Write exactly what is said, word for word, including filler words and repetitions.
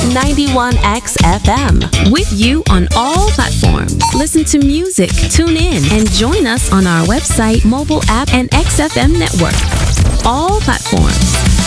ninety-one X F M. With you on all platforms. Listen to music, tune in, and join us on our website, mobile app, and X F M network. All platforms.